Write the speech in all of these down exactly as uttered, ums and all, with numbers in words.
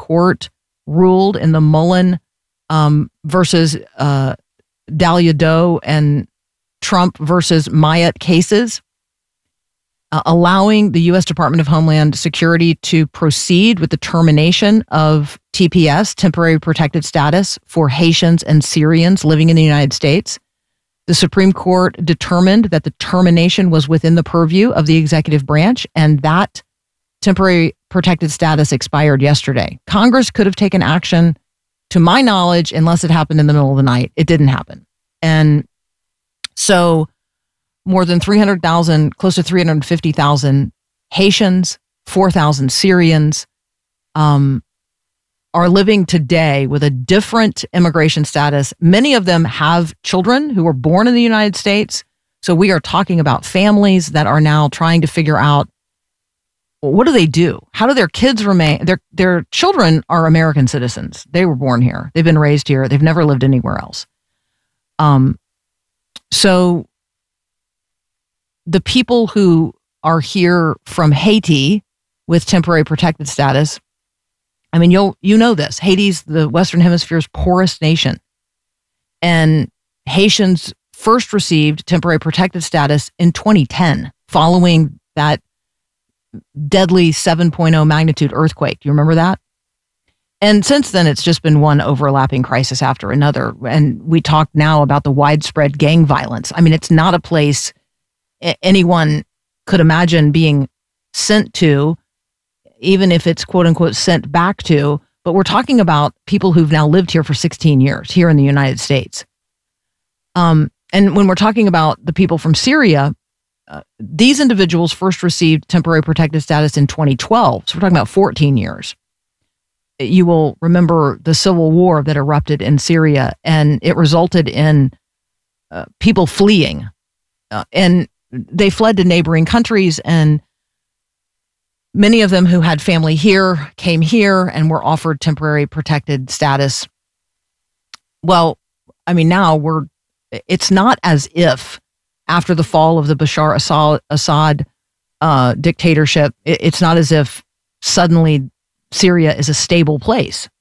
Court ruled in the Mullen um, versus uh, Dahlia Doe and Trump versus Myatt cases, uh, allowing the U S Department of Homeland Security to proceed with the termination of T P S, temporary protected status, for Haitians and Syrians living in the United States. The Supreme Court determined that the termination was within the purview of the executive branch, and that temporary protected status expired yesterday. Congress could have taken action, to my knowledge, unless it happened in the middle of the night. It didn't happen. And so more than three hundred thousand, close to three hundred fifty thousand Haitians, four thousand Syrians um, are living today with a different immigration status. Many of them have children who were born in the United States. So we are talking about families that are now trying to figure out, what do they do? How do their kids remain? Their, their children are American citizens. They were born here. They've been raised here. They've never lived anywhere else. Um, so the people who are here from Haiti with temporary protected status, I mean, you'll, you know this. Haiti's the Western Hemisphere's poorest nation. And Haitians first received temporary protected status in twenty ten, following that deadly seven point oh magnitude earthquake. Do you remember that? And since then, it's just been one overlapping crisis after another. And we talk now about the widespread gang violence. I mean, it's not a place anyone could imagine being sent to, even if it's quote unquote sent back to. But we're talking about people who've now lived here for sixteen years here in the United States. Um, and when we're talking about the people from Syria, uh, these individuals first received temporary protected status in twenty twelve. So we're talking about fourteen years. You will remember the civil war that erupted in Syria, and it resulted in uh, people fleeing. Uh, and they fled to neighboring countries, and many of them who had family here came here and were offered temporary protected status. Well, I mean, now we're, it's not as if after the fall of the Bashar Assad, Assad uh, dictatorship, it, it's not as if suddenly Syria is a stable place.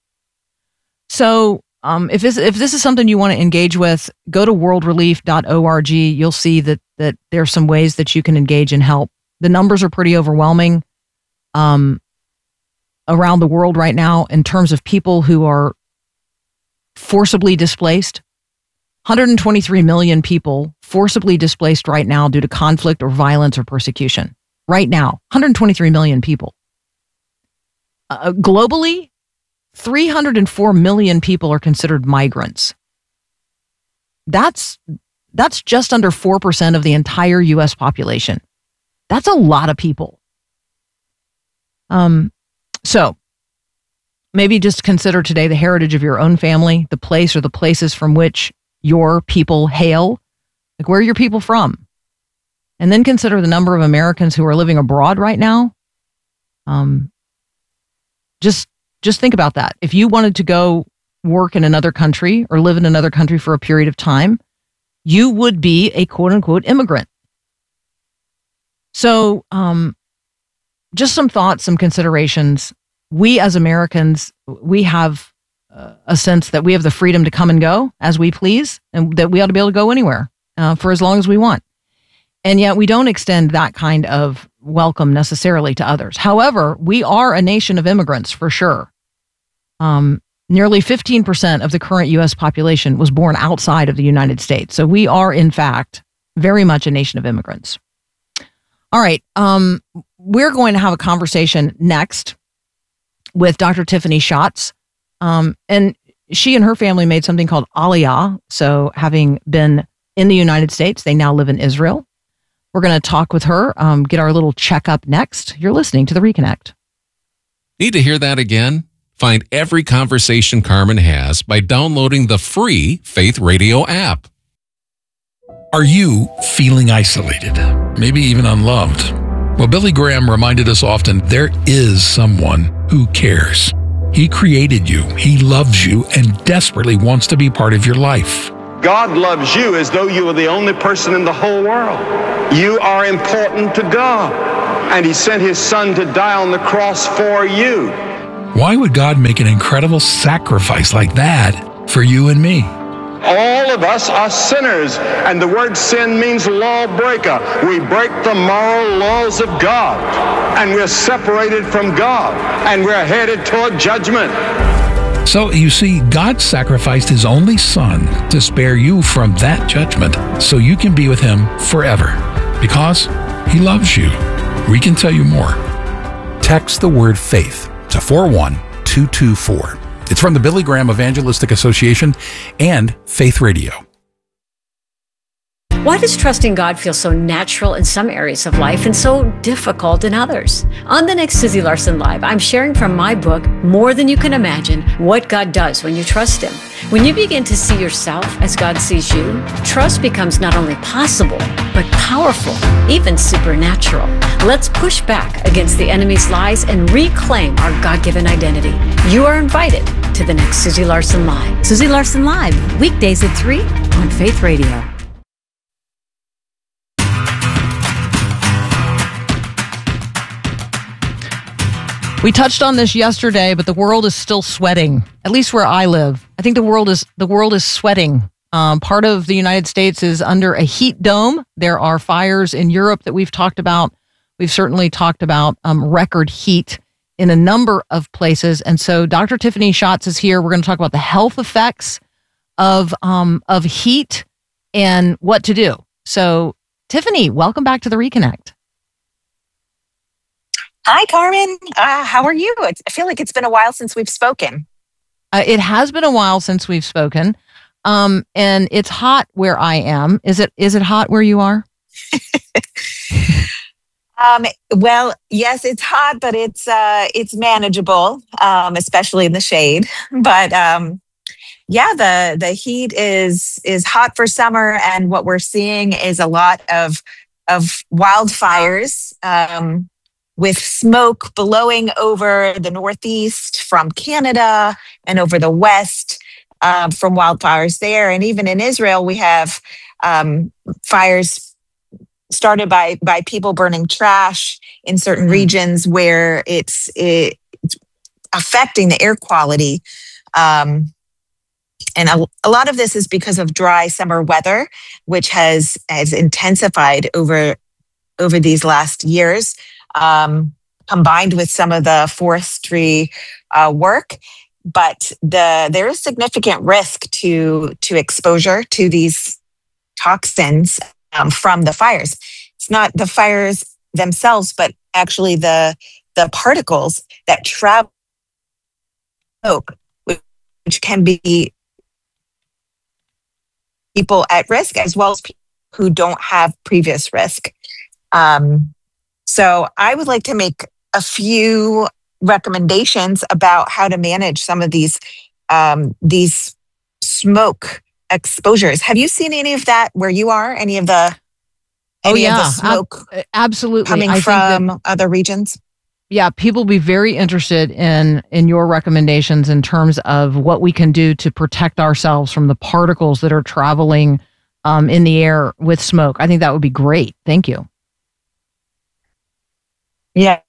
So um, if, this, if this is something you want to engage with, go to world relief dot org. You'll see that, that there's some ways that you can engage and help. The numbers are pretty overwhelming um, around the world right now in terms of people who are forcibly displaced. one hundred twenty-three million people forcibly displaced right now due to conflict or violence or persecution. Right now, one hundred twenty-three million people. Uh, globally, three hundred four million people are considered migrants. That's that's just under four percent of the entire U S population. That's a lot of people. Um, so maybe just consider today the heritage of your own family, the place or the places from which your people hail. Like, where are your people from? And then consider the number of Americans who are living abroad right now. Um, just, just think about that. If you wanted to go work in another country or live in another country for a period of time, you would be a quote unquote immigrant. So, um, just some thoughts, some considerations. We as Americans, we have uh, a sense that we have the freedom to come and go as we please, and that we ought to be able to go anywhere uh, for as long as we want. And yet we don't extend that kind of welcome necessarily to others. However, we are a nation of immigrants for sure. Um, nearly fifteen percent of the current U S population was born outside of the United States. So we are, in fact, very much a nation of immigrants. All right. Um, we're going to have a conversation next with Doctor Tiffany Schatz. Um, and she and her family made something called Aliyah. So having been in the United States, they now live in Israel. We're going to talk with her, um, get our little checkup next. You're listening to The Reconnect. Need to hear that again? Find every conversation Carmen has by downloading the free Faith Radio app. Are you feeling isolated, maybe even unloved? Well, Billy Graham reminded us often there is someone who cares. He created you, he loves you, and desperately wants to be part of your life. God loves you as though you were the only person in the whole world. You are important to God, and he sent his son to die on the cross for you. Why would God make an incredible sacrifice like that for you and me? All of us are sinners, and the word sin means lawbreaker. We break the moral laws of God, and we're separated from God, and we're headed toward judgment. So you see, God sacrificed his only son to spare you from that judgment so you can be with him forever because he loves you. We can tell you more. Text the word faith to four one two two four. It's from the Billy Graham Evangelistic Association and Faith Radio. Why does trusting God feel so natural in some areas of life and so difficult in others? On the next Susie Larson Live, I'm sharing from my book, More Than You Can Imagine, what God does when you trust him. When you begin to see yourself as God sees you, trust becomes not only possible, but powerful, even supernatural. Let's push back against the enemy's lies and reclaim our God-given identity. You are invited to the next Susie Larson Live. Susie Larson Live, weekdays at three on Faith Radio. We touched on this yesterday, but the world is still sweating, at least where I live. I think the world is the world is sweating. Um, part of the United States is under a heat dome. There are fires in Europe that we've talked about. We've certainly talked about um, record heat in a number of places. And so Doctor Tiffany Schatz is here. We're going to talk about the health effects of um, of heat and what to do. So, Tiffany, welcome back to the Reconnect. Hi, Carmen. Uh, how are you? It's, I feel like it's been a while since we've spoken. Uh, it has been a while since we've spoken, um, and it's hot where I am. Is it? Is it hot where you are? um, well, yes, it's hot, but it's uh, it's manageable, um, especially in the shade. But um, yeah, the the heat is is hot for summer, and what we're seeing is a lot of of wildfires. Um, with smoke billowing over the Northeast from Canada and over the West um, from wildfires there. And even in Israel, we have um, fires started by by people burning trash in certain mm-hmm. regions where it's, it, it's affecting the air quality. Um, and a, a lot of this is because of dry summer weather, which has has intensified over over these last years. Um, combined with some of the forestry uh, work, but the there is significant risk to to exposure to these toxins um, from the fires. It's not the fires themselves, but actually the the particles that travel, which can be people at risk as well as people who don't have previous risk. Um, So I would like to make a few recommendations about how to manage some of these um, these smoke exposures. Have you seen any of that where you are? Any of the any oh yeah, of the smoke Ab- absolutely coming I from think that, other regions? Yeah, people will be very interested in in your recommendations in terms of what we can do to protect ourselves from the particles that are traveling um, in the air with smoke. I think that would be great. Thank you. Yeah,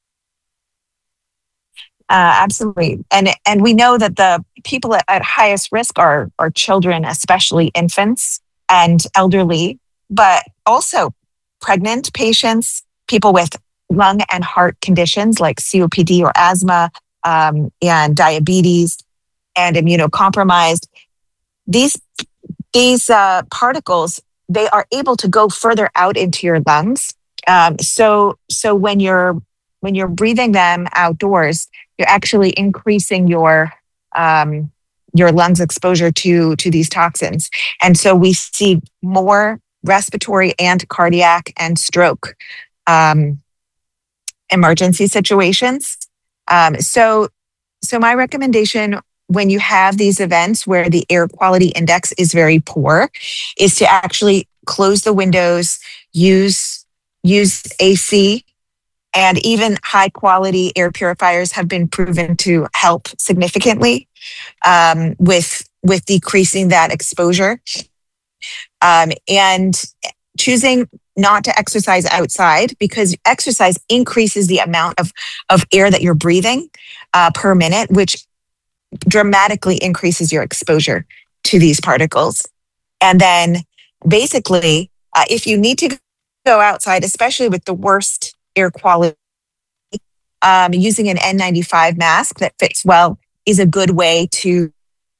uh, absolutely. And and we know that the people at, at highest risk are, are children, especially infants and elderly, but also pregnant patients, people with lung and heart conditions like C O P D or asthma, um, and diabetes and immunocompromised. These, these uh, particles, they are able to go further out into your lungs. Um, so, so when you're When you're breathing them outdoors, you're actually increasing your um, your lungs exposure to to these toxins, and so we see more respiratory and cardiac and stroke um, emergency situations. Um, so, so my recommendation when you have these events where the air quality index is very poor is to actually close the windows, use use A C. And even high quality air purifiers have been proven to help significantly um, with with decreasing that exposure. Um, and choosing not to exercise outside, because exercise increases the amount of, of air that you're breathing uh, per minute, which dramatically increases your exposure to these particles. And then basically, uh, if you need to go outside, especially with the worst air quality, um, using an N ninety-five mask that fits well is a good way to,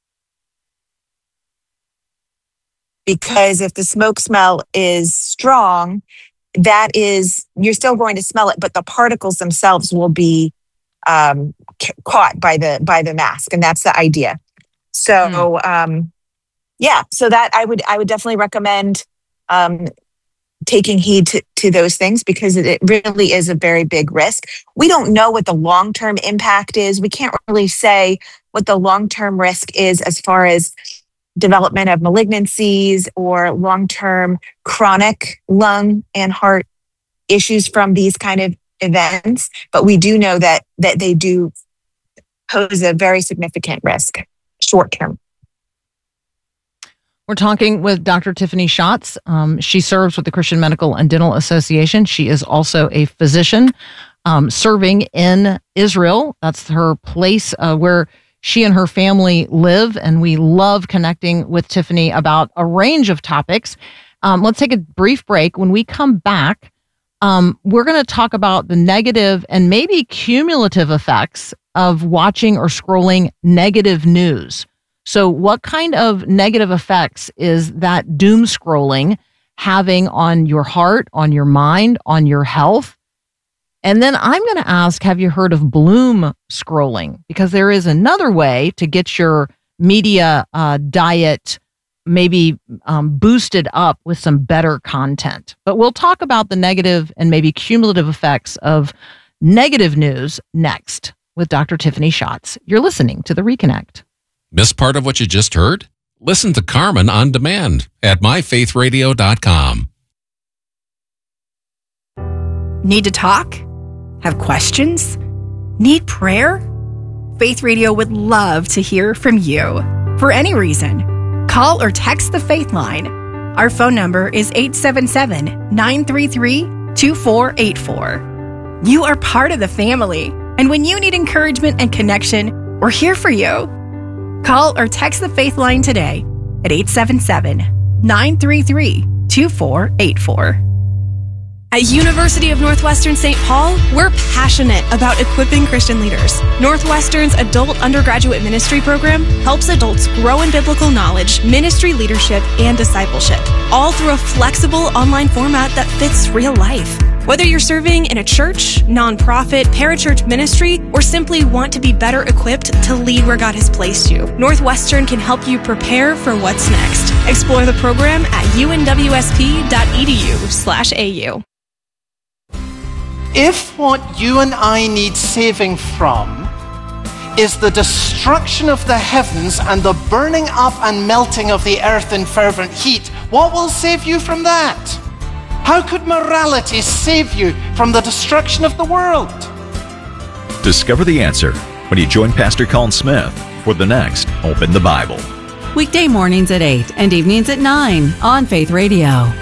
because if the smoke smell is strong, that is, you're still going to smell it, but the particles themselves will be um, c- caught by the by the mask, and that's the idea. So, mm. um, yeah, so that I would I would definitely recommend um, taking heed to, to those things, because it, it really is a very big risk. We don't know what the long-term impact is. We can't really say what the long-term risk is as far as development of malignancies or long-term chronic lung and heart issues from these kind of events. But we do know that that they do pose a very significant risk short-term. We're talking with Doctor Tiffany Schatz. Um, she serves with the Christian Medical and Dental Association. She is also a physician um, serving in Israel. That's her place uh, where she and her family live, and we love connecting with Tiffany about a range of topics. Um, let's take a brief break. When we come back, um, we're going to talk about the negative and maybe cumulative effects of watching or scrolling negative news. So what kind of negative effects is that doom scrolling having on your heart, on your mind, on your health? And then I'm going to ask, have you heard of bloom scrolling? Because there is another way to get your media uh, diet maybe um, boosted up with some better content. But we'll talk about the negative and maybe cumulative effects of negative news next with Doctor Tiffany Schatz. You're listening to The Reconnect. Missed part of what you just heard? Listen to Carmen on demand at my faith radio dot com. Need to talk? Have questions? Need prayer? Faith Radio would love to hear from you. For any reason, call or text the Faith Line. Our phone number is eight seven seven, nine three three, two four eight four. You are part of the family, and when you need encouragement and connection, we're here for you. Call or text the Faith Line today at eight seven seven, nine three three, two four eight four. At University of Northwestern Saint Paul, we're passionate about equipping Christian leaders. Northwestern's adult undergraduate ministry program helps adults grow in biblical knowledge, ministry leadership, and discipleship, all through a flexible online format that fits real life. Whether you're serving in a church, nonprofit, parachurch ministry, or simply want to be better equipped to lead where God has placed you, Northwestern can help you prepare for what's next. Explore the program at u n w s p dot e d u slash a u. If what you and I need saving from is the destruction of the heavens and the burning up and melting of the earth in fervent heat, what will save you from that? How could morality save you from the destruction of the world? Discover the answer when you join Pastor Colin Smith for the next Open the Bible. Weekday mornings at eight and evenings at nine on Faith Radio.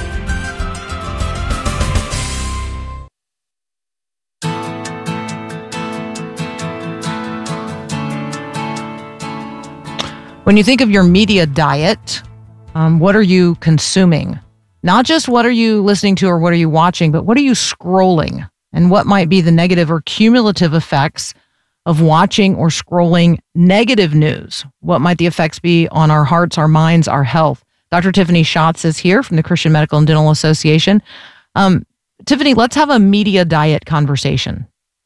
When you think of your media diet, um, what are you consuming? Not just what are you listening to or what are you watching, but what are you scrolling? And what might be the negative or cumulative effects of watching or scrolling negative news? What might the effects be on our hearts, our minds, our health? Doctor Tiffany Schatz is here from the Christian Medical and Dental Association. Um, Tiffany, let's have a media diet conversation.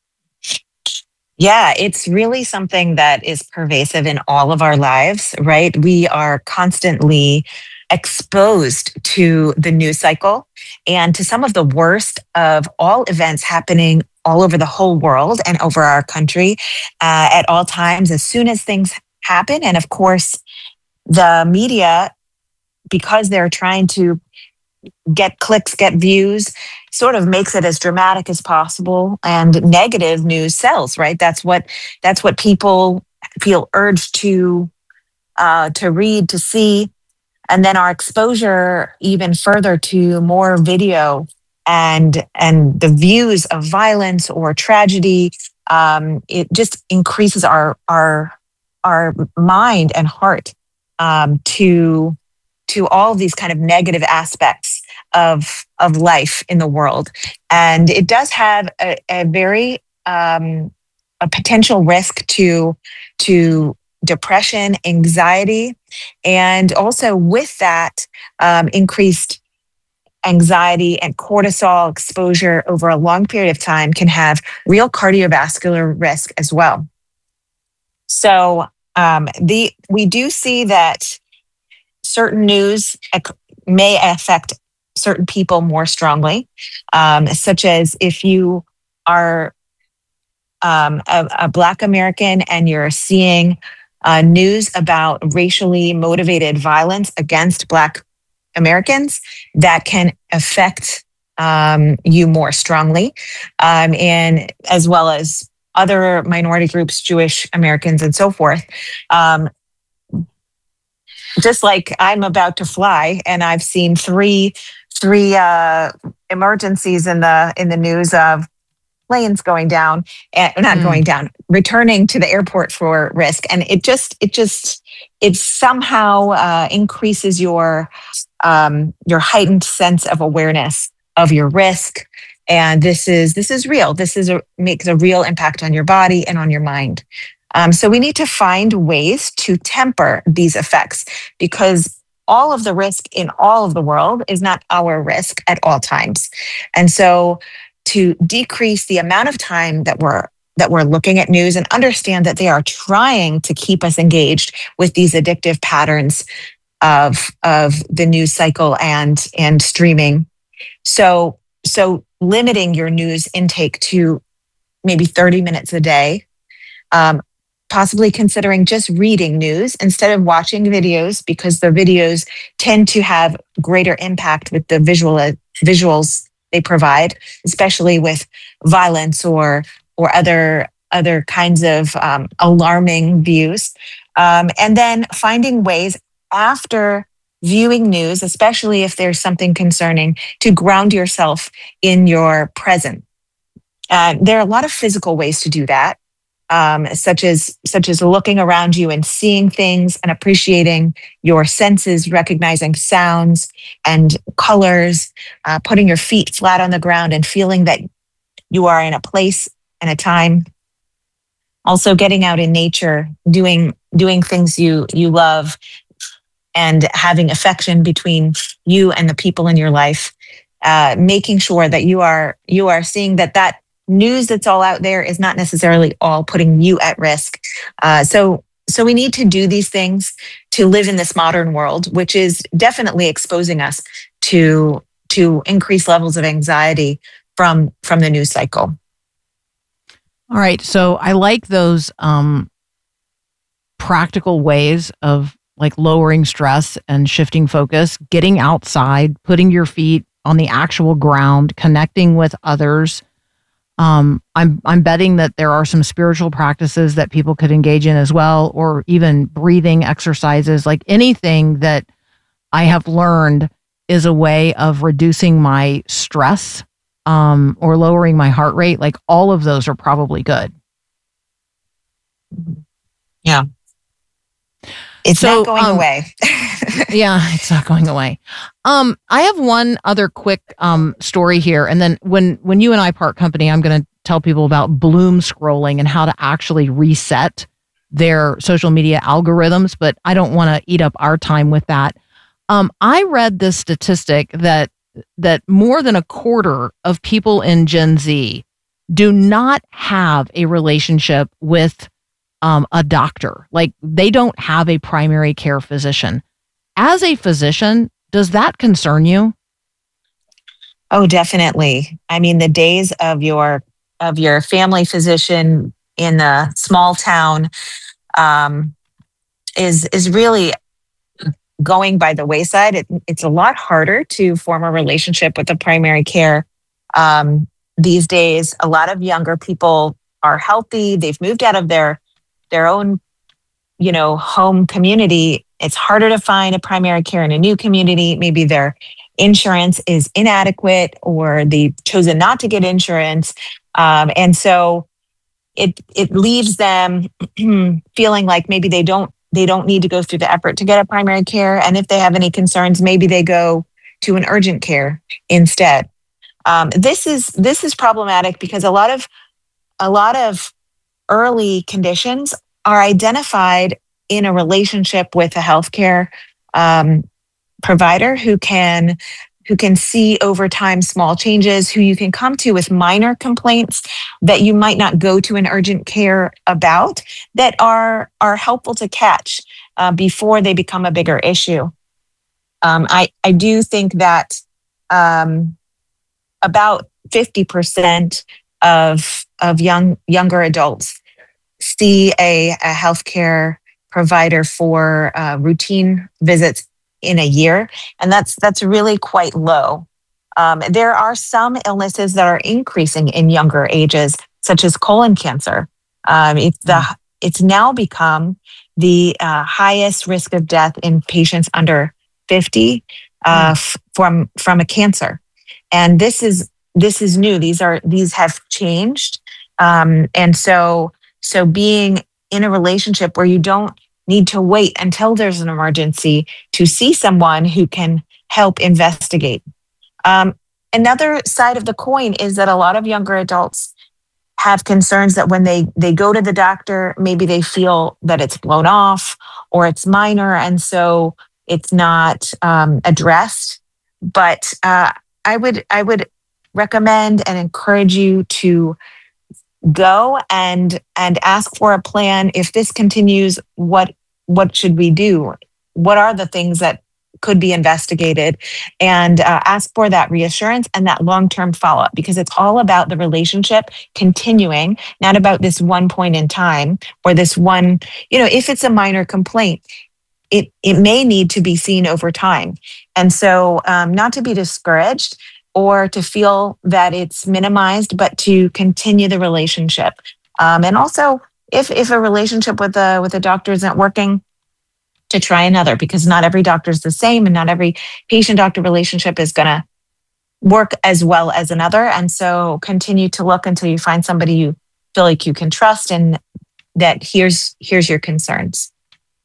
Yeah, it's really something that is pervasive in all of our lives, right? We are constantly exposed to the news cycle and to some of the worst of all events happening all over the whole world and over our country uh, at all times, as soon as things happen. And of course, the media, because they're trying to get clicks, get views, sort of makes it as dramatic as possible. And negative news sells, right? That's what that's what people feel urged to uh, to read, to see. and then our exposure even further to more video and and the views of violence or tragedy, um, it just increases our our our mind and heart um, to to all these kind of negative aspects of of life in the world. And it does have a, a very um, a potential risk to to depression, anxiety, and also with that um, increased anxiety and cortisol exposure over a long period of time can have real cardiovascular risk as well. So um, the we do see that certain news may affect certain people more strongly, um, such as if you are um, a, a Black American and you're seeing uh, news about racially motivated violence against Black Americans, that can affect um, you more strongly, um, and as well as other minority groups, Jewish Americans, and so forth. Um, just like I'm about to fly, and I've seen three three uh, emergencies in the in the news of planes going down, and not mm. going down, returning to the airport for risk, and it just it just it somehow uh, increases your um, your heightened sense of awareness of your risk. And this is this is real. This is a makes a real impact on your body and on your mind. Um, so we need to find ways to temper these effects, because all of the risk in all of the world is not our risk at all times. And so to decrease the amount of time that we're that we're looking at news and understand that they are trying to keep us engaged with these addictive patterns of of the news cycle and and streaming. So so limiting your news intake to maybe thirty minutes a day, um, possibly considering just reading news instead of watching videos, because the videos tend to have greater impact with the visual visuals they provide, especially with violence or or other other kinds of um, alarming views. Um, and then finding ways after viewing news, especially if there's something concerning, to ground yourself in your present. Uh, there are a lot of physical ways to do that, um, such as such as looking around you and seeing things and appreciating your senses, recognizing sounds and colors, uh, putting your feet flat on the ground and feeling that you are in a place and a time. Also getting out in nature, doing doing things you you love, and having affection between you and the people in your life, uh, making sure that you are you are seeing that that news that's all out there is not necessarily all putting you at risk. Uh, so so we need to do these things to live in this modern world, which is definitely exposing us to to increased levels of anxiety from from the news cycle. All right, so I like those um, practical ways of like lowering stress and shifting focus, getting outside, putting your feet on the actual ground, connecting with others. Um, I'm I'm betting that there are some spiritual practices that people could engage in as well, or even breathing exercises. Like anything that I have learned is a way of reducing my stress um, or lowering my heart rate. Like all of those are probably good. Yeah. It's so, not going um, away. Yeah, it's not going away. Um, I have one other quick um, story here. And then when, when you and I part company, I'm going to tell people about bloom scrolling and how to actually reset their social media algorithms. But I don't want to eat up our time with that. Um, I read this statistic that that more than a quarter of people in Gen Z do not have a relationship with Um, a doctor. Like they don't have a primary care physician. As a physician, does that concern you? Oh, definitely. I mean, the days of your of your family physician in a small town um, is is really going by the wayside. It, it's a lot harder to form a relationship with a primary care um, these days. A lot of younger people are healthy. They've moved out of their their own, you know, home community it's harder to find a primary care in a new community. Maybe their insurance is inadequate, or they've chosen not to get insurance. Um, and so it it leaves them feeling like maybe they don't they don't need to go through the effort to get a primary care. And if they have any concerns, maybe they go to an urgent care instead. Um, this is this is problematic because a lot of a lot of early conditions are identified in a relationship with a healthcare um, provider who can who can see over time small changes, who you can come to with minor complaints that you might not go to an urgent care about, that are are helpful to catch uh, before they become a bigger issue. Um, I, I do think that um, about fifty percent of of young younger adults see a, a healthcare provider for uh, routine visits in a year, and that's that's really quite low. Um, there are some illnesses that are increasing in younger ages, such as colon cancer. Um, it's the it's now become the uh, highest risk of death in patients under fifty uh, f- from from a cancer, and this is this is new. These are these have changed, um, and so so being in a relationship where you don't need to wait until there's an emergency to see someone who can help investigate. Um, another side of the coin is that a lot of younger adults have concerns that when they, they go to the doctor, maybe they feel that it's blown off or it's minor, and so it's not um, addressed. But uh, I would I would recommend and encourage you to go and and ask for a plan. If this continues, what what should we do? What are the things that could be investigated? And uh, ask for that reassurance and that long-term follow-up, because it's all about the relationship continuing, not about this one point in time or this one, you know, if it's a minor complaint, it it may need to be seen over time. And so um, not to be discouraged or to feel that it's minimized, but to continue the relationship. Um, and also, if if a relationship with a with a doctor isn't working, to try another, because not every doctor is the same, and not every patient-doctor relationship is going to work as well as another. And so, continue to look until you find somebody you feel like you can trust and that here's here's your concerns.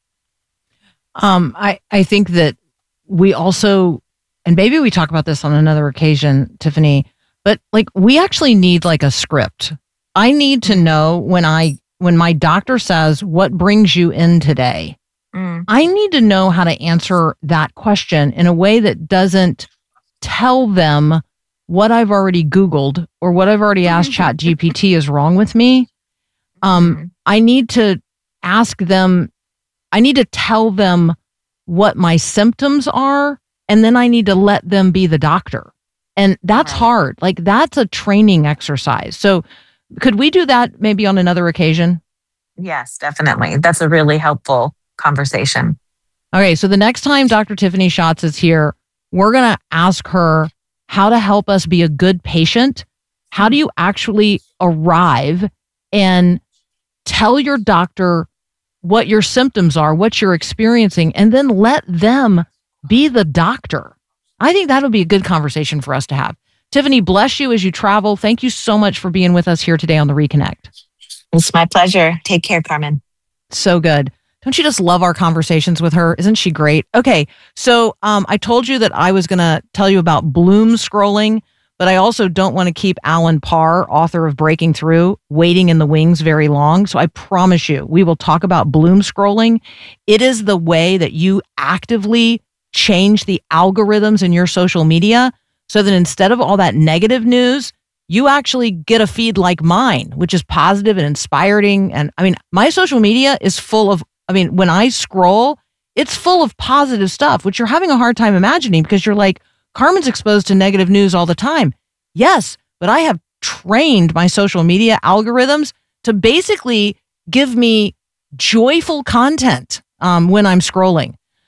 Um, I I think that we also. And maybe we talk about this on another occasion, Tiffany, but like we actually need like a script. I need to know when I when my doctor says, what brings you in today? Mm. I need to know how to answer that question in a way that doesn't tell them what I've already Googled or what I've already asked Chat G P T is wrong with me. Um, mm. I need to ask them, I need to tell them what my symptoms are. And then I need to let them be the doctor. And that's right. hard. Like that's a training exercise. So could we do that maybe on another occasion? Yes, definitely. That's a really helpful conversation. Okay. So the next time Doctor Tiffany Schatz is here, we're going to ask her how to help us be a good patient. How do you actually arrive and tell your doctor what your symptoms are, what you're experiencing, and then let them be the doctor. I think that'll be a good conversation for us to have. Tiffany, bless you as you travel. Thank you so much for being with us here today on the Reconnect. It's my pleasure. Take care, Carmen. So good. Don't you just love our conversations with her? Isn't she great? Okay, so um, I told you that I was going to tell you about bloom scrolling, but I also don't want to keep Alan Parr, author of Breaking Through, waiting in the wings very long. So I promise you, we will talk about bloom scrolling. It is the way that you actively change the algorithms in your social media so that instead of all that negative news, you actually get a feed like mine, which is positive and inspiring. And I mean, my social media is full of, I mean, when I scroll, it's full of positive stuff, which you're having a hard time imagining because you're like, Carmen's exposed to negative news all the time. Yes, but I have trained my social media algorithms to basically give me joyful content um, when I'm scrolling.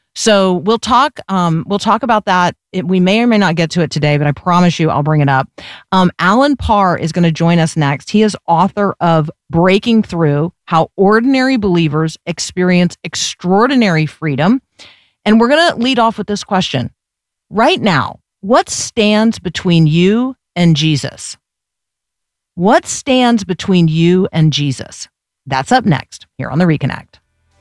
So we'll talk. Um, we'll talk about that. It, we may or may not get to it today, but I promise you, I'll bring it up. Um, Alan Parr is going to join us next. He is author of Breaking Through: How Ordinary Believers Experience Extraordinary Freedom. And we're going to lead off with this question right now: what stands between you and Jesus? What stands between you and Jesus? That's up next here on the Reconnect.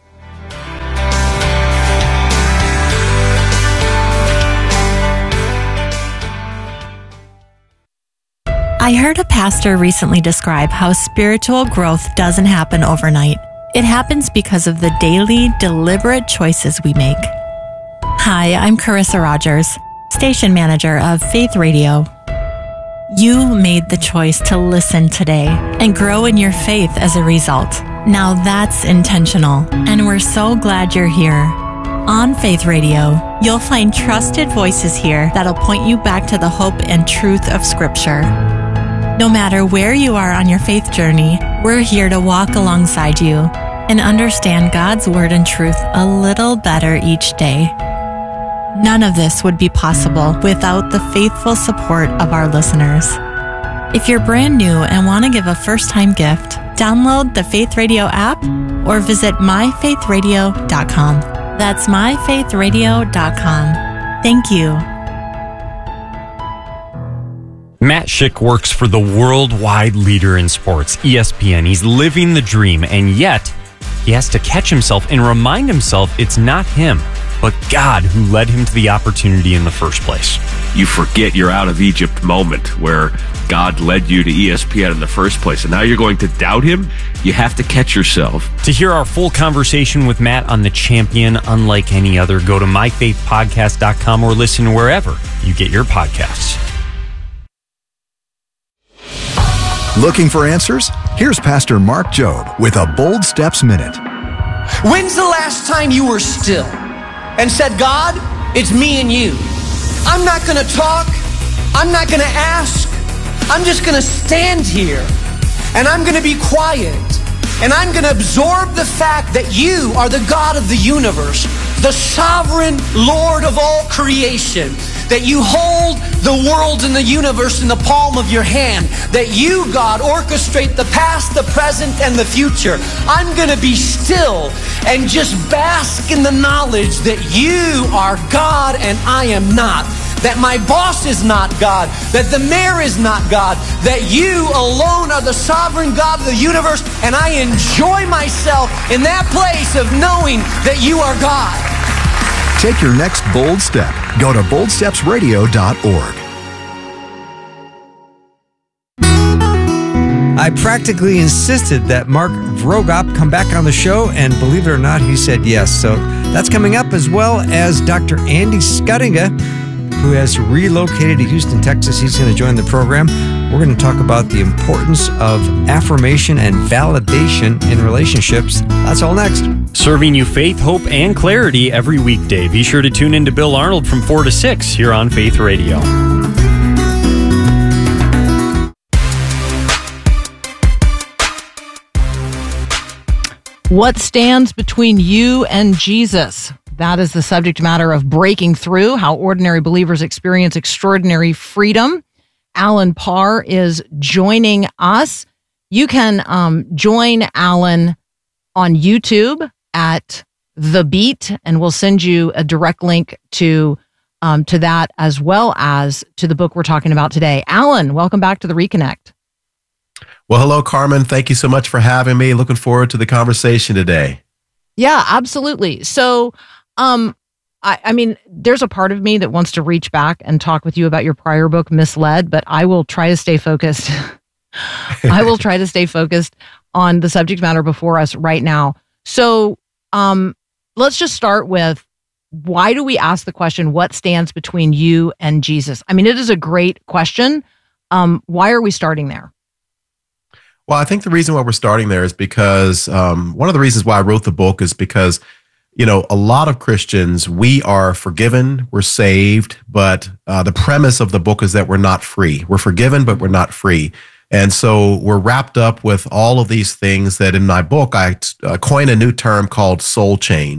I heard a pastor recently describe how spiritual growth doesn't happen overnight. It happens because of the daily, deliberate choices we make. Hi, I'm Carissa Rogers, station manager of Faith Radio. You made the choice to listen today and grow in your faith as a result. Now that's intentional, and we're so glad you're here. On Faith Radio, you'll find trusted voices here that'll point you back to the hope and truth of Scripture. No matter where you are on your faith journey, we're here to walk alongside you and understand God's word and truth a little better each day. None of this would be possible without the faithful support of our listeners. If you're brand new and want to give a first-time gift, download the Faith Radio app or visit my faith radio dot com. That's my faith radio dot com. Thank you. Matt Schick works for the worldwide leader in sports, E S P N. He's living the dream, and yet he has to catch himself and remind himself it's not him, but God who led him to the opportunity in the first place. You forget your out of Egypt moment where God led you to E S P N in the first place, and now you're going to doubt him? You have to catch yourself. To hear our full conversation with Matt on The Champion unlike any other, go to my faith podcast dot com or listen wherever you get your podcasts. Looking for answers? Here's Pastor Mark Jobe with a Bold Steps Minute. When's the last time you were still and said, God, it's me and you. I'm not going to talk. I'm not going to ask. I'm just going to stand here and I'm going to be quiet and I'm going to absorb the fact that you are the God of the universe, the sovereign Lord of all creation, that you hold the world and the universe in the palm of your hand, that you, God, orchestrate the past, the present, and the future. I'm going to be still and just bask in the knowledge that you are God and I am not, that my boss is not God, that the mayor is not God, that you alone are the sovereign God of the universe, and I enjoy myself in that place of knowing that you are God. Take your next bold step. Go to bold steps radio dot org. I practically insisted that Mark Vroegop come back on the show, and believe it or not, he said yes. So that's coming up, as well as Doctor Andy Schuttinga, who has relocated to Houston, Texas. He's going to join the program. We're going to talk about the importance of affirmation and validation in relationships. That's all next. Serving you faith, hope, and clarity every weekday. Be sure to tune in to Bill Arnold from four to six here on Faith Radio. What stands between you and Jesus? That is the subject matter of Breaking Through: How Ordinary Believers Experience Extraordinary Freedom. Alan Parr is joining us. You can um, join Alan on YouTube at The Beat, and we'll send you a direct link to um, to that, as well as to the book we're talking about today. Alan, welcome back to the Reconnect. Well, hello, Carmen. Thank you so much for having me. Looking forward to the conversation today. Yeah, absolutely. So, um, I, I mean, there's a part of me that wants to reach back and talk with you about your prior book, Misled, but I will try to stay focused. I will try to stay focused on the subject matter before us right now. So, um, let's just start with, why do we ask the question, what stands between you and Jesus? I mean, it is a great question. Um, why are we starting there? Well, I think the reason why we're starting there is because um, one of the reasons why I wrote the book is because, you know, a lot of Christians, we are forgiven, we're saved, but uh, the premise of the book is that we're not free. We're forgiven, but we're not free. And so we're wrapped up with all of these things that in my book, I uh, coined a new term called soul chains.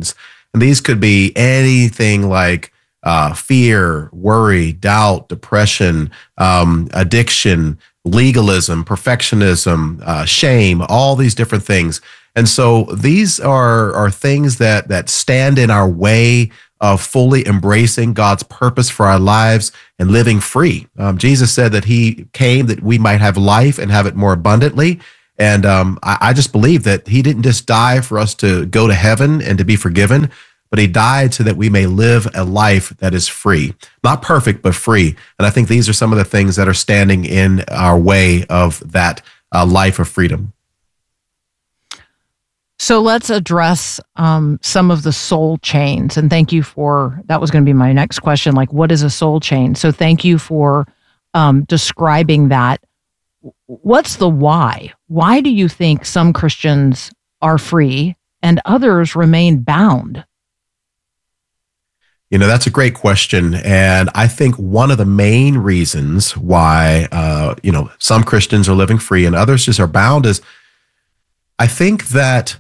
And these could be anything like uh, fear, worry, doubt, depression, um, addiction, legalism, perfectionism, uh, shame, all these different things. And so these are, are things that, that stand in our way of fully embracing God's purpose for our lives and living free. Um, Jesus said that he came that we might have life and have it more abundantly. And um, I, I just believe that he didn't just die for us to go to heaven and to be forgiven, but he died so that we may live a life that is free. Not perfect, but free. And I think these are some of the things that are standing in our way of that uh, life of freedom. So let's address um, some of the soul chains. And thank you for, that was going to be my next question, like what is a soul chain? So thank you for um, describing that. What's the why? Why do you think some Christians are free and others remain bound? You know, that's a great question. And I think one of the main reasons why, uh, you know, some Christians are living free and others just are bound is I think that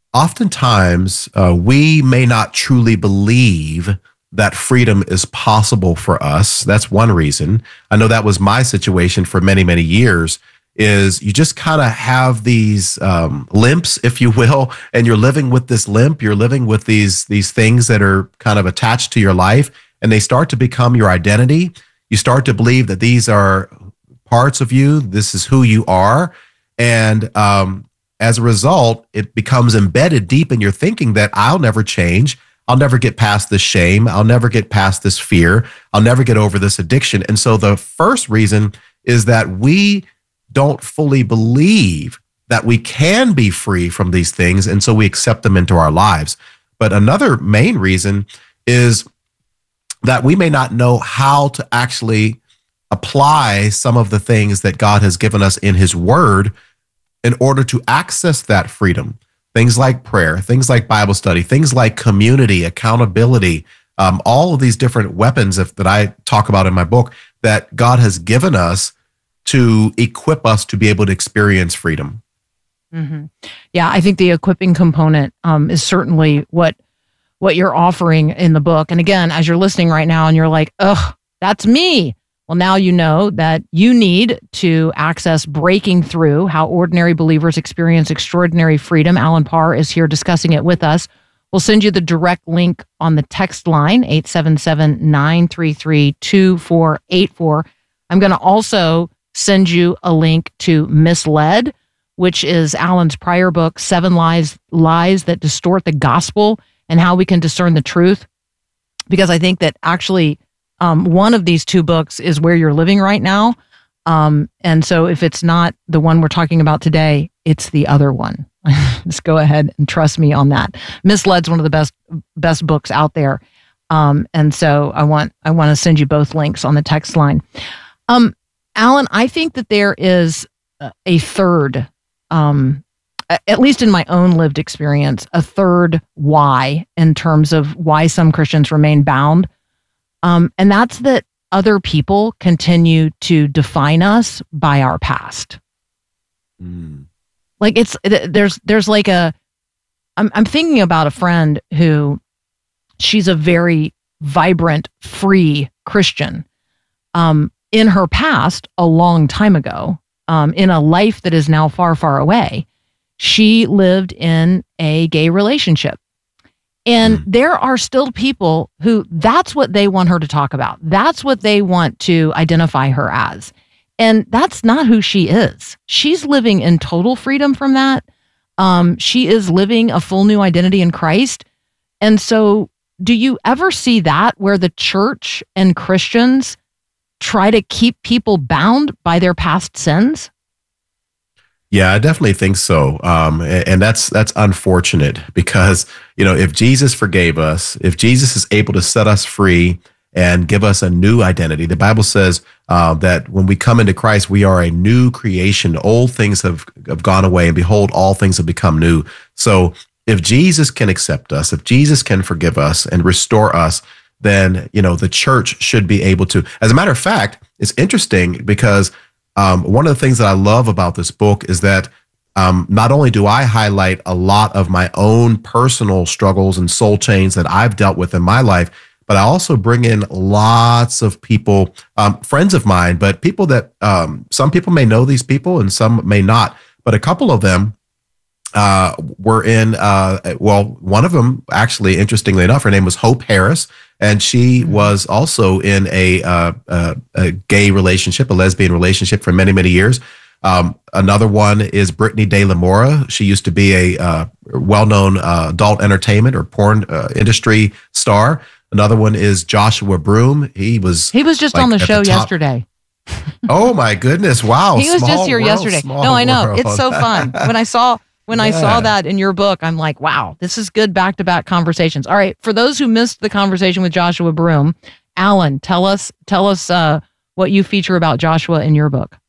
oftentimes uh, we may not truly believe that freedom is possible for us. That's one reason. I know that was my situation for many, many years, is you just kind of have these um, limps, if you will, and you're living with this limp. You're living with these, these things that are kind of attached to your life, and they start to become your identity. You start to believe that these are parts of you. This is who you are. And um, as a result, it becomes embedded deep in your thinking that I'll never change. I'll never get past this shame. I'll never get past this fear. I'll never get over this addiction. And so the first reason is that we don't fully believe that we can be free from these things, and so we accept them into our lives. But another main reason is that we may not know how to actually apply some of the things that God has given us in his word in order to access that freedom. Things like prayer, things like Bible study, things like community, accountability, um, all of these different weapons that, that I talk about in my book that God has given us to equip us to be able to experience freedom. Mm-hmm. Yeah, I think the equipping component um, is certainly what what you're offering in the book. And again, as you're listening right now and you're like, ugh, that's me. Well, now you know that you need to access Breaking Through, How Ordinary Believers Experience Extraordinary Freedom. Alan Parr is here discussing it with us. We'll send you the direct link on the text line, eight seven seven, nine three three, two four eight four. I'm going to also send you a link to Misled, which is Alan's prior book, Seven Lies, Lies That Distort the Gospel and How We Can Discern the Truth. Because I think that actually um, one of these two books is where you're living right now. Um, and so if it's not the one we're talking about today, it's the other one. Just go ahead and trust me on that. Misled's one of the best best books out there. Um, and so I want I want to send you both links on the text line. Um, Alan, I think that there is a third, um, at least in my own lived experience, a third why in terms of why some Christians remain bound. Um, and that's that other people continue to define us by our past. Mm. Like it's, there's, there's like a, I'm, I'm thinking about a friend who, she's a very vibrant, free Christian. Um, in her past, a long time ago, um, in a life that is now far, far away, she lived in a gay relationship. And mm. there are still people who that's what they want her to talk about. That's what they want to identify her as. And that's not who she is. She's living in total freedom from that. Um, she is living a full new identity in Christ. And so do you ever see that where the church and Christians try to keep people bound by their past sins? Yeah, I definitely think so. Um, and that's that's unfortunate because, you know, if Jesus forgave us, if Jesus is able to set us free and give us a new identity, the Bible says uh, that when we come into Christ, we are a new creation. Old things have, have gone away, and behold, all things have become new. So if Jesus can accept us, if Jesus can forgive us and restore us, then, you know, the church should be able to. As a matter of fact, it's interesting because Um, one of the things that I love about this book is that um, not only do I highlight a lot of my own personal struggles and soul chains that I've dealt with in my life, but I also bring in lots of people, um, friends of mine, but people that um, some people may know these people and some may not. But a couple of them uh, were in, uh, well, one of them actually, interestingly enough, her name was Hope Harris, and she was also in a, uh, uh, a gay relationship, a lesbian relationship for many, many years. Um, another one is Brittany De La Mora. She used to be a uh, well-known uh, adult entertainment or porn uh, industry star. Another one is Joshua Broome. He was he was just like on the at show the top. yesterday. Oh my goodness! Wow, He was small just here world, yesterday. small No, I know. world. It's so fun. When I saw when I saw Yeah. that in your book, I'm like, wow, this is good back-to-back conversations. All right, for those who missed the conversation with Joshua Broome, Alan, tell us tell us uh, what you feature about Joshua in your book.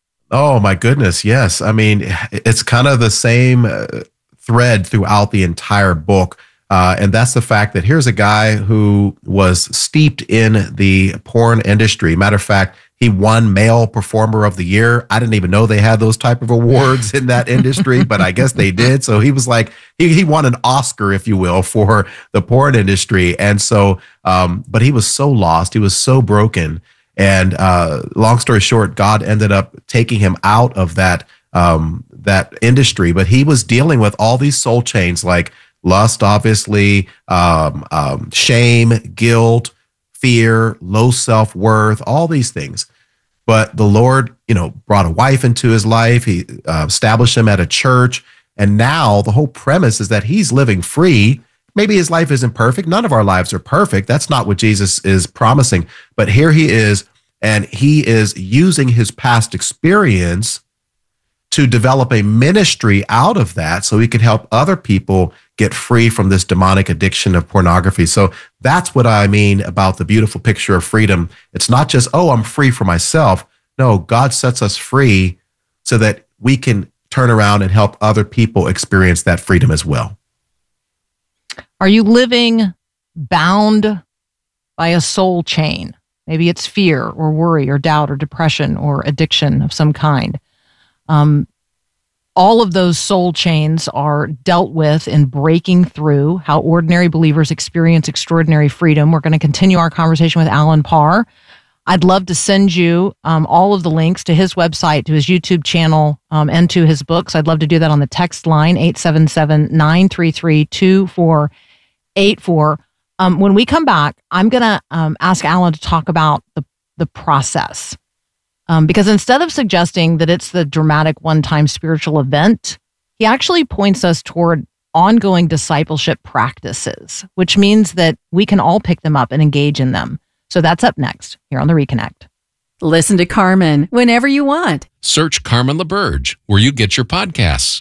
Oh my goodness, yes. I mean, it's kind of the same uh, thread throughout the entire book. Uh, and that's the fact that here's a guy who was steeped in the porn industry. Matter of fact, he won Male Performer of the Year. I didn't even know they had those type of awards in that industry, but I guess they did. So he was like, he, he won an Oscar, if you will, for the porn industry. And so, um, but he was so lost. He was so broken. And uh, long story short, God ended up taking him out of that um, that industry. But he was dealing with all these soul chains like lust, obviously, um, um, shame, guilt, fear, low self-worth, all these things. But the Lord, you know, brought a wife into his life. He uh, established him at a church. And now the whole premise is that he's living free. Maybe his life isn't perfect. None of our lives are perfect. That's not what Jesus is promising. But here he is, and he is using his past experience to develop a ministry out of that so he could help other people get free from this demonic addiction of pornography. So that's what I mean about the beautiful picture of freedom. It's not just, oh, I'm free for myself. No, God sets us free so that we can turn around and help other people experience that freedom as well. Are you living bound by a soul chain? Maybe it's fear or worry or doubt or depression or addiction of some kind. Um, all of those soul chains are dealt with in breaking through how ordinary believers experience extraordinary freedom. We're going to continue our conversation with Alan Parr. I'd love to send you um, all of the links to his website, to his YouTube channel, um, and to his books. I'd love to do that on the text line, eight seven seven, nine three three, two four eight four. Um, when we come back, I'm going to um, ask Alan to talk about the, the process. Um, because instead of suggesting that it's the dramatic one-time spiritual event, he actually points us toward ongoing discipleship practices, which means that we can all pick them up and engage in them. So that's up next here on The Reconnect. Listen to Carmen whenever you want. Search Carmen LaBerge where you get your podcasts.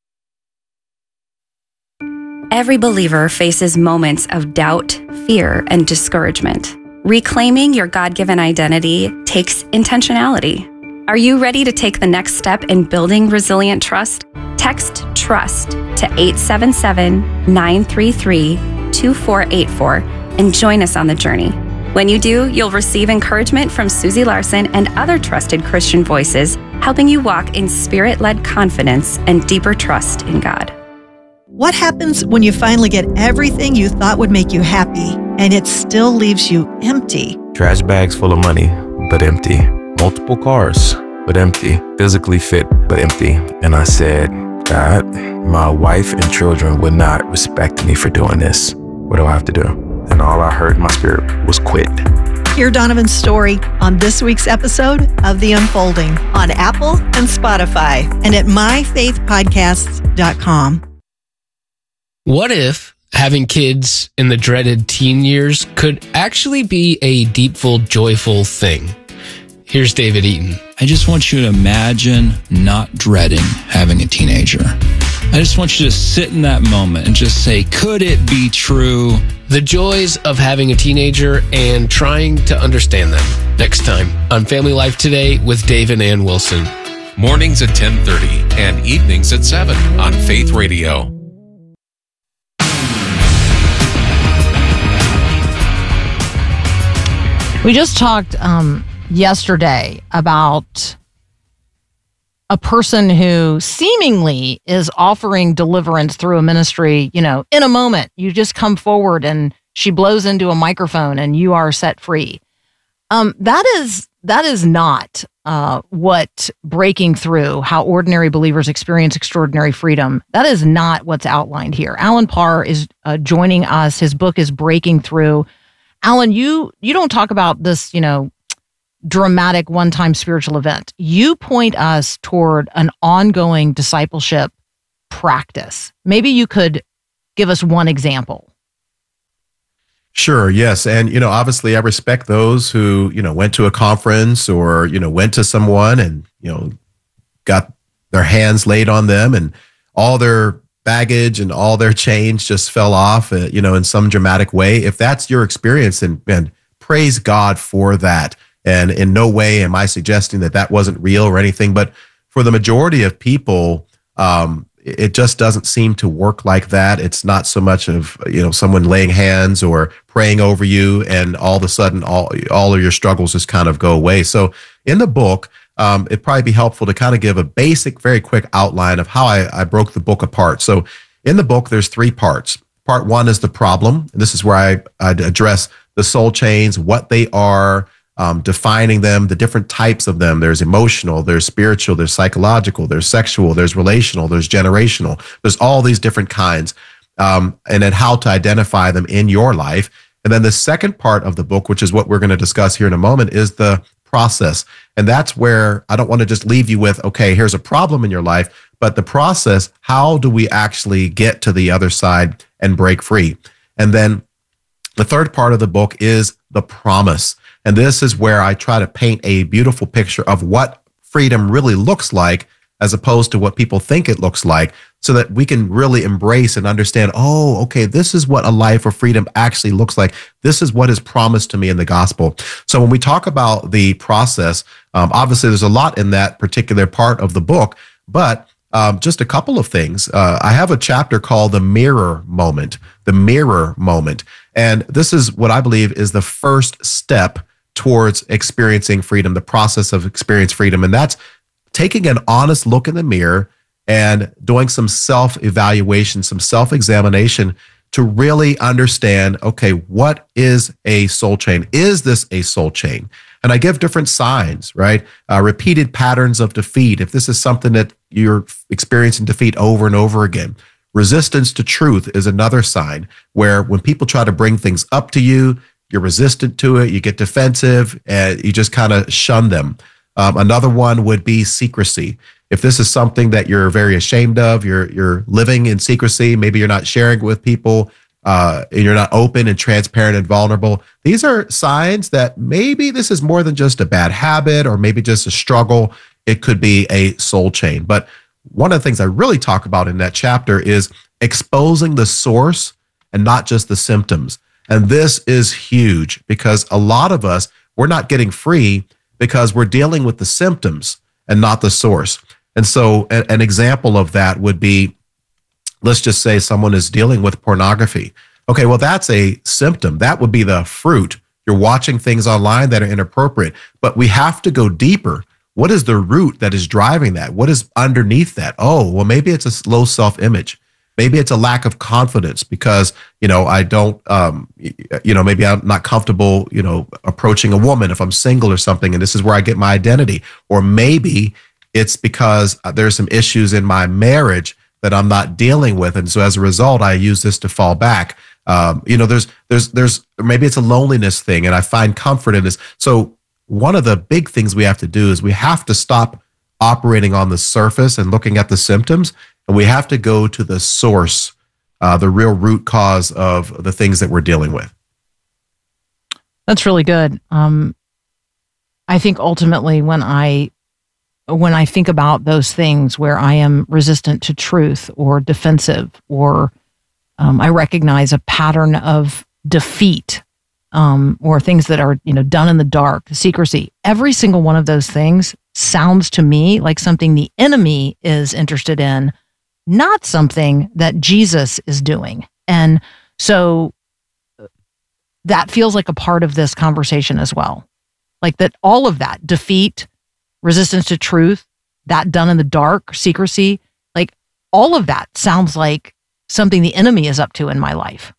Every believer faces moments of doubt, fear, and discouragement. Reclaiming your God-given identity takes intentionality. Are you ready to take the next step in building resilient trust? Text TRUST to eight seven seven, nine three three, two four eight four and join us on the journey. When you do, you'll receive encouragement from Susie Larson and other trusted Christian voices, helping you walk in spirit-led confidence and deeper trust in God. What happens when you finally get everything you thought would make you happy and it still leaves you empty? Trash bags full of money, but empty. Multiple cars, but empty. Physically fit, but empty. And I said, God, my wife and children would not respect me for doing this. What do I have to do? And all I heard in my spirit was quit. Hear Donovan's story on this week's episode of The Unfolding on Apple and Spotify and at my faith podcasts dot com. What if having kids in the dreaded teen years could actually be a deepful, joyful thing? Here's David Eaton. I just want you to imagine not dreading having a teenager. I just want you to sit in that moment and just say, could it be true? The joys of having a teenager and trying to understand them. Next time on Family Life Today with Dave and Ann Wilson. Mornings at ten thirty and evenings at seven on Faith Radio. We just talked um, yesterday about a person who seemingly is offering deliverance through a ministry, you know, in a moment, you just come forward and she blows into a microphone and you are set free. Um, that is that is not uh, what breaking through, how ordinary believers experience extraordinary freedom. That is not what's outlined here. Allen Parr is uh, joining us. His book is Breaking Through. Allen, you you don't talk about this, you know, dramatic one-time spiritual event. You point us toward an ongoing discipleship practice. Maybe you could give us one example. Sure. Yes. And, you know, obviously I respect those who, you know, went to a conference or, you know, went to someone and, you know, got their hands laid on them and all their baggage and all their chains just fell off, uh, you know, in some dramatic way. If that's your experience, and, and praise God for that. And in no way am I suggesting that that wasn't real or anything, but for the majority of people, um, it just doesn't seem to work like that. It's not so much of, you know, someone laying hands or praying over you and all of a sudden all, all of your struggles just kind of go away. So in the book, um, it'd probably be helpful to kind of give a basic, very quick outline of how I, I broke the book apart. So in the book, there's three parts. Part one is the problem. And this is where I I'd address the soul chains, what they are, Um, defining them, the different types of them. There's emotional, there's spiritual, there's psychological, there's sexual, there's relational, there's generational. There's all these different kinds, um, and then how to identify them in your life. And then the second part of the book, which is what we're going to discuss here in a moment, is the process. And that's where I don't want to just leave you with, okay, here's a problem in your life, but the process, how do we actually get to the other side and break free? And then the third part of the book is the promise. And this is where I try to paint a beautiful picture of what freedom really looks like, as opposed to what people think it looks like, so that we can really embrace and understand, oh, okay, this is what a life of freedom actually looks like. This is what is promised to me in the gospel. So when we talk about the process, um, obviously there's a lot in that particular part of the book, but um, just a couple of things. Uh, I have a chapter called The Mirror Moment, the mirror moment. And this is what I believe is the first step towards experiencing freedom, the process of experience freedom. And that's taking an honest look in the mirror and doing some self-evaluation, some self-examination to really understand, okay, what is a soul chain? Is this a soul chain? And I give different signs, right? Uh, repeated patterns of defeat. If this is something that you're experiencing defeat over and over again. Resistance to truth is another sign where when people try to bring things up to you, you're resistant to it, you get defensive, and you just kind of shun them. Um, another one would be secrecy. If this is something that you're very ashamed of, you're you're living in secrecy, maybe you're not sharing it with people, uh, and you're not open and transparent and vulnerable. These are signs that maybe this is more than just a bad habit or maybe just a struggle. It could be a soul chain. But one of the things I really talk about in that chapter is exposing the source and not just the symptoms. And this is huge because a lot of us, we're not getting free because we're dealing with the symptoms and not the source. And so a, an example of that would be, let's just say someone is dealing with pornography. Okay, well, that's a symptom. That would be the fruit. You're watching things online that are inappropriate, but we have to go deeper. What is the root that is driving that? What is underneath that? Oh, well, maybe it's a low self-image. Maybe it's a lack of confidence because, you know, I don't, um, you know, maybe I'm not comfortable, you know, approaching a woman if I'm single or something, and this is where I get my identity. Or maybe it's because there's some issues in my marriage that I'm not dealing with, and so as a result, I use this to fall back. Um, you know, there's, there's, there's maybe it's a loneliness thing, and I find comfort in this. So one of the big things we have to do is we have to stop operating on the surface and looking at the symptoms. And we have to go to the source, uh, the real root cause of the things that we're dealing with. That's really good. Um, I think ultimately when I when I think about those things where I am resistant to truth or defensive, or um, I recognize a pattern of defeat, um, or things that are, you know, done in the dark, secrecy, every single one of those things sounds to me like something the enemy is interested in, not something that Jesus is doing. And so that feels like a part of this conversation as well. Like that all of that, defeat, resistance to truth, that done in the dark, secrecy, like all of that sounds like something the enemy is up to in my life.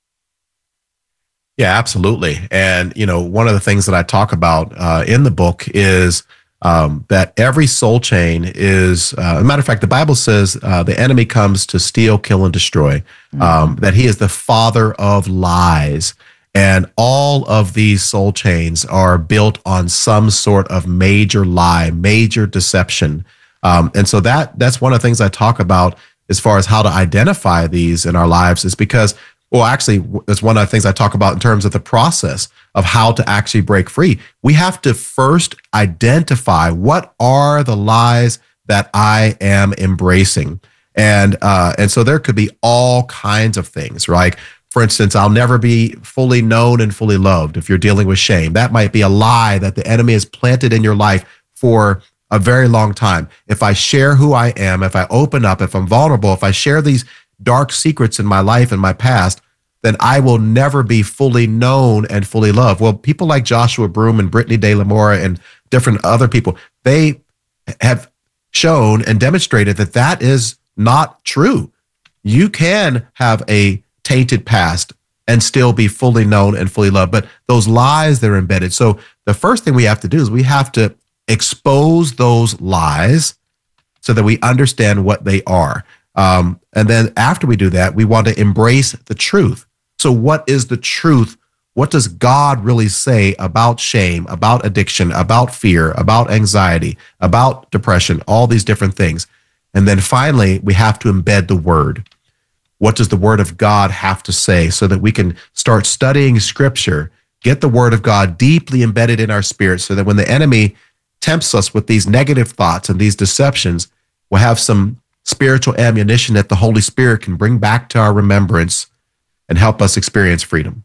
Yeah, absolutely. And, you know, one of the things that I talk about uh, in the book is um, that every soul chain is, uh, as a matter of fact, the Bible says uh, the enemy comes to steal, kill, and destroy, mm-hmm. um, that he is the father of lies. And all of these soul chains are built on some sort of major lie, major deception. Um, and so that that's one of the things I talk about as far as how to identify these in our lives is because Well, actually, it's one of the things I talk about in terms of the process of how to actually break free. We have to first identify what are the lies that I am embracing. And uh, and so there could be all kinds of things, right? For instance, I'll never be fully known and fully loved if you're dealing with shame. That might be a lie that the enemy has planted in your life for a very long time. If I share who I am, if I open up, if I'm vulnerable, if I share these dark secrets in my life and my past, then I will never be fully known and fully loved. Well, people like Joshua Broome and Brittany De La Mora and different other people, they have shown and demonstrated that that is not true. You can have a tainted past and still be fully known and fully loved, but those lies that are embedded. So the first thing we have to do is we have to expose those lies so that we understand what they are. Um, and then after we do that, we want to embrace the truth. So what is the truth? What does God really say about shame, about addiction, about fear, about anxiety, about depression, all these different things? And then finally, we have to embed the word. What does the word of God have to say so that we can start studying scripture, get the word of God deeply embedded in our spirit so that when the enemy tempts us with these negative thoughts and these deceptions, we'll have some spiritual ammunition that the Holy Spirit can bring back to our remembrance and help us experience freedom.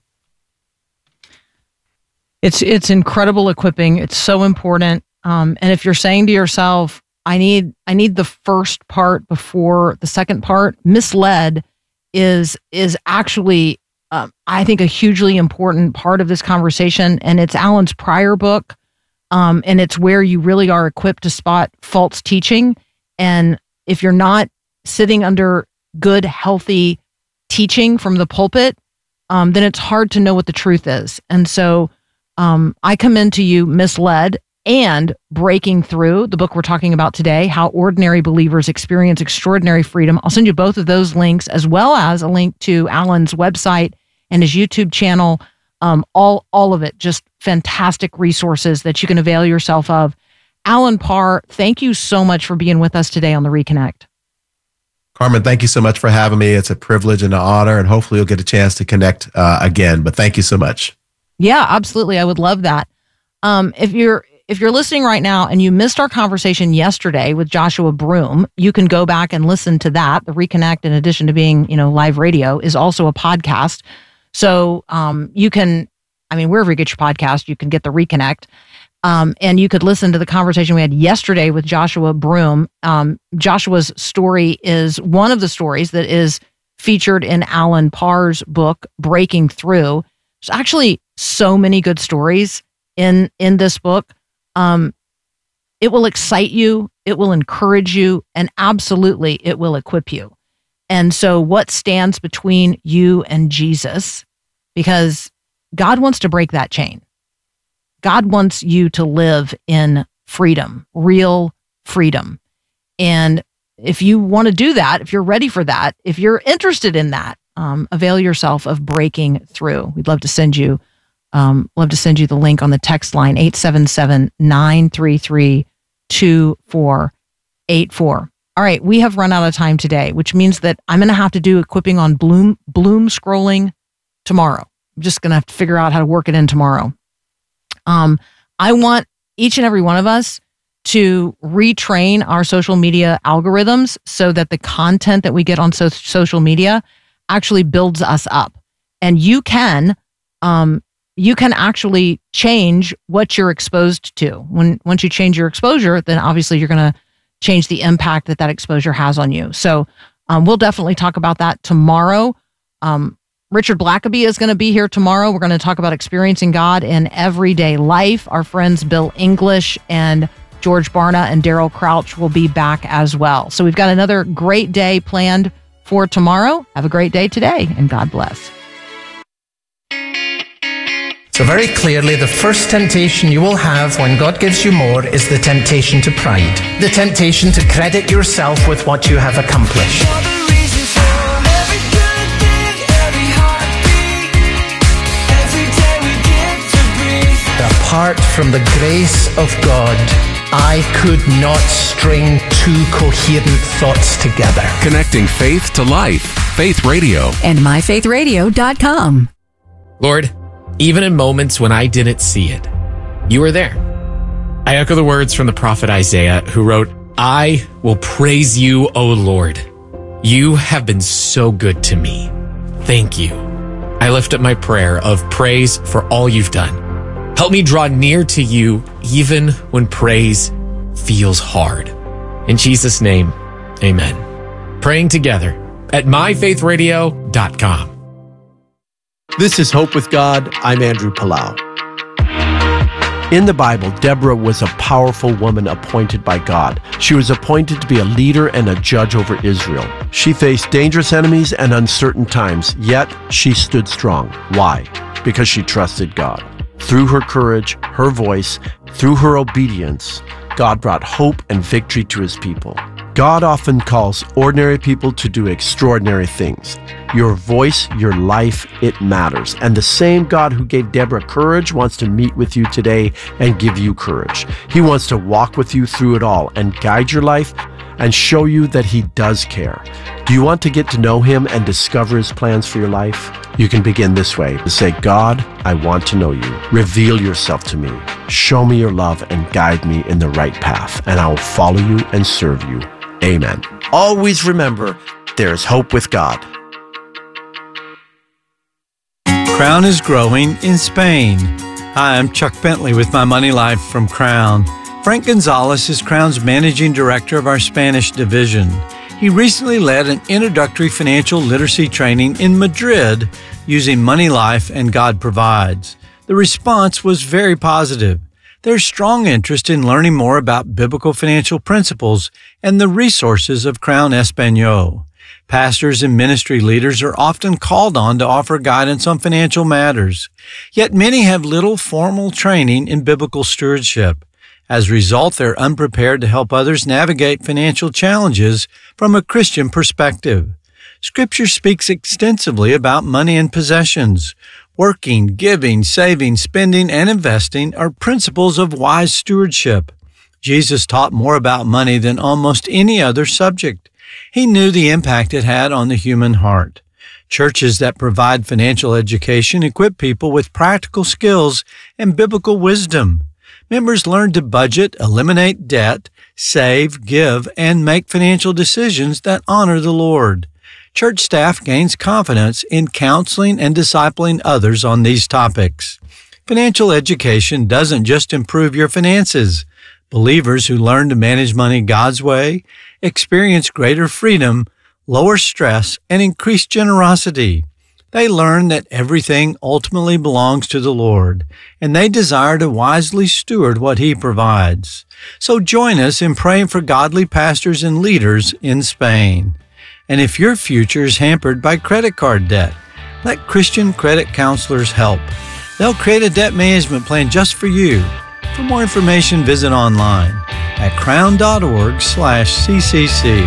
It's it's incredible equipping. It's so important. Um, and if you're saying to yourself, I need I need the first part before the second part, misled is is actually, um, I think, a hugely important part of this conversation. And it's Alan's prior book. Um, and it's where you really are equipped to spot false teaching. And if you're not sitting under good, healthy teaching from the pulpit, um, then it's hard to know what the truth is. And so um, I commend to you Misled and Breaking Through, the book we're talking about today, How Ordinary Believers Experience Extraordinary Freedom. I'll send you both of those links, as well as a link to Alan's website and his YouTube channel. Um, all, all of it, just fantastic resources that you can avail yourself of. Alan Parr, thank you so much for being with us today on the Reconnect. Carmen, thank you so much for having me. It's a privilege and an honor, and hopefully you'll get a chance to connect uh, again. But thank you so much. Yeah, absolutely. I would love that. Um, if you're if you're listening right now and you missed our conversation yesterday with Joshua Broome, you can go back and listen to that. The Reconnect, in addition to being, you know, live radio, is also a podcast. So um, you can, I mean, wherever you get your podcast, you can get the Reconnect. Um, and you could listen to the conversation we had yesterday with Joshua Broome. Um, Joshua's story is one of the stories that is featured in Alan Parr's book, Breaking Through. There's actually so many good stories in, in this book. Um, it will excite you. It will encourage you. And absolutely, it will equip you. And so what stands between you and Jesus? Because God wants to break that chain. God wants you to live in freedom, real freedom. And if you want to do that, if you're ready for that, if you're interested in that, um, avail yourself of Breaking Through. We'd love to send you, um, love to send you the link on the text line, eight seven seven, nine three three, two four eight four. All right, we have run out of time today, which means that I'm going to have to do equipping on Bloom, Bloom scrolling tomorrow. I'm just going to have to figure out how to work it in tomorrow. Um, I want each and every one of us to retrain our social media algorithms so that the content that we get on so- social media actually builds us up. And you can, um, you can actually change what you're exposed to. When once you change your exposure, then obviously you're going to change the impact that that exposure has on you. So um, we'll definitely talk about that tomorrow. Um, Richard Blackaby is going to be here tomorrow. We're going to talk about experiencing God in everyday life. Our friends Bill English and George Barna and Daryl Crouch will be back as well. So we've got another great day planned for tomorrow. Have a great day today, and God bless. So very clearly, the first temptation you will have when God gives you more is the temptation to pride. The temptation to credit yourself with what you have accomplished. Apart from the grace of God, I could not string two coherent thoughts together. Connecting faith to life. Faith Radio. And my faith radio dot com. Lord, even in moments when I didn't see it, you were there. I echo the words from the prophet Isaiah, who wrote, I will praise you, O Lord. You have been so good to me. Thank you. I lift up my prayer of praise for all you've done. Help me draw near to you even when praise feels hard. In Jesus' name, amen. Praying together at my faith radio dot com. This is Hope with God. I'm Andrew Palau. In the Bible, Deborah was a powerful woman appointed by God. She was appointed to be a leader and a judge over Israel. She faced dangerous enemies and uncertain times, yet she stood strong. Why? Because she trusted God. Through her courage, her voice, through her obedience, God brought hope and victory to his people. God often calls ordinary people to do extraordinary things. Your voice, your life, it matters. And the same God who gave Deborah courage wants to meet with you today and give you courage. He wants to walk with you through it all and guide your life and show you that he does care. Do you want to get to know him and discover his plans for your life? You can begin this way. Say, God, I want to know you. Reveal yourself to me. Show me your love and guide me in the right path, and I will follow you and serve you. Amen. Always remember, there is hope with God. Crown is growing in Spain. Hi, I'm Chuck Bentley with My Money Life from Crown. Frank Gonzalez is Crown's managing director of our Spanish division. He recently led an introductory financial literacy training in Madrid using Money Life and God Provides. The response was very positive. There's strong interest in learning more about biblical financial principles and the resources of Crown Espanol. Pastors and ministry leaders are often called on to offer guidance on financial matters, yet many have little formal training in biblical stewardship. As a result, they're unprepared to help others navigate financial challenges from a Christian perspective. Scripture speaks extensively about money and possessions. Working, giving, saving, spending, and investing are principles of wise stewardship. Jesus taught more about money than almost any other subject. He knew the impact it had on the human heart. Churches that provide financial education equip people with practical skills and biblical wisdom. Members learn to budget, eliminate debt, save, give, and make financial decisions that honor the Lord. Church staff gains confidence in counseling and discipling others on these topics. Financial education doesn't just improve your finances. Believers who learn to manage money God's way experience greater freedom, lower stress, and increased generosity. They learn that everything ultimately belongs to the Lord, and they desire to wisely steward what He provides. So join us in praying for godly pastors and leaders in Spain. And if your future is hampered by credit card debt, let Christian credit counselors help. They'll create a debt management plan just for you. For more information, visit online at crown.org slash ccc.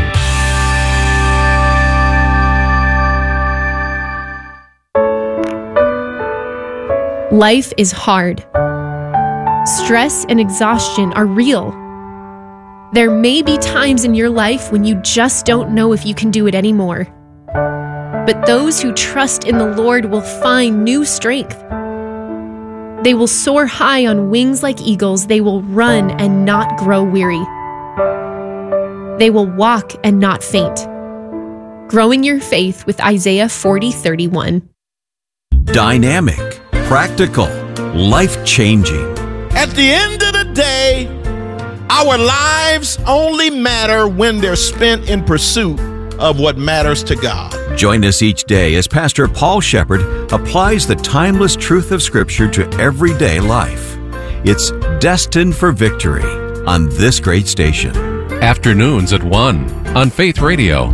Life is hard. Stress and exhaustion are real. There may be times in your life when you just don't know if you can do it anymore. But those who trust in the Lord will find new strength. They will soar high on wings like eagles. They will run and not grow weary. They will walk and not faint. Growing your faith with Isaiah forty thirty-one. Dynamic, practical, life-changing. At the end of the day, our lives only matter when they're spent in pursuit of what matters to God. Join us each day as Pastor Paul Shepherd applies the timeless truth of Scripture to everyday life. It's Destined for Victory. on this great station. Afternoons at one on Faith Radio.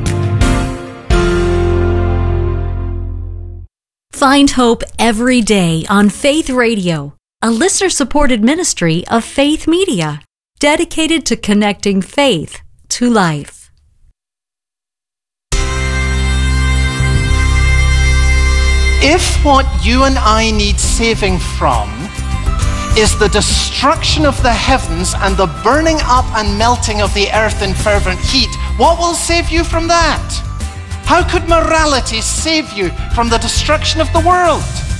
Find hope every day on Faith Radio, a listener-supported ministry of Faith Media, dedicated to connecting faith to life. If what you and I need saving from is the destruction of the heavens and the burning up and melting of the earth in fervent heat, what will save you from that? How could morality save you from the destruction of the world?